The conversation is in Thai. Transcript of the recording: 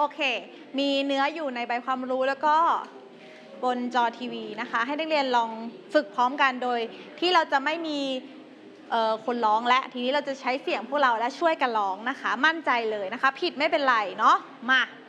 โอเค มีเนื้ออยู่ในใบความรู้แล้วก็บนจอทีวีนะคะให้นักเรียนลองฝึกพร้อมกันโดยที่เราจะไม่มีคนร้องและทีนี้เราจะใช้เสียงพวกเราและช่วยกันร้องนะคะมั่นใจเลยนะคะผิดไม่เป็นไรเนาะมา